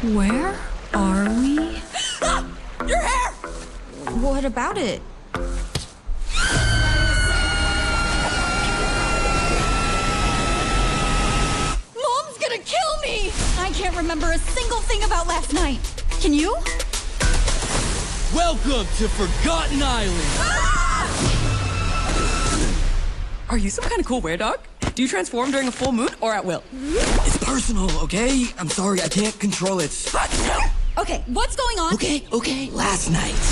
Where are we? Ah! Your hair! What about it? Mom's gonna kill me! I can't remember a single thing about last night. Can you? Welcome to Forgotten Island! Ah! Are you some kind of cool were-dog? Do you transform during a full moon or at will? It's personal, okay? I'm sorry, I can't control it. Okay, what's going on? Okay. Last night,